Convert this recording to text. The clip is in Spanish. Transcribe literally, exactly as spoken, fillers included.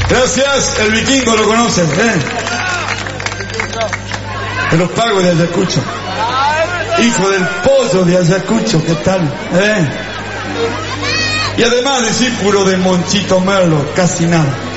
Gracias, el vikingo lo conocen, ¿eh? De los pagos de Ayacucho. Hijo del pollo de Ayacucho, ¿qué tal? ¿Eh? Y además discípulo de Monchito Merlo, casi nada.